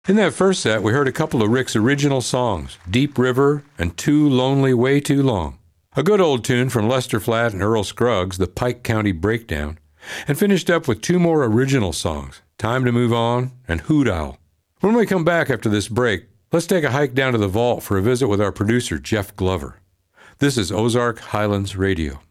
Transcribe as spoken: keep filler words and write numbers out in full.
In that first set, we heard a couple of Rick's original songs, Deep River and Too Lonely Way Too Long. A good old tune from Lester Flatt and Earl Scruggs, the Pike County Breakdown, and finished up with two more original songs, Time to Move On and Hoot Owl. When we come back after this break, let's take a hike down to the vault for a visit with our producer, Jeff Glover. This is Ozark Highlands Radio.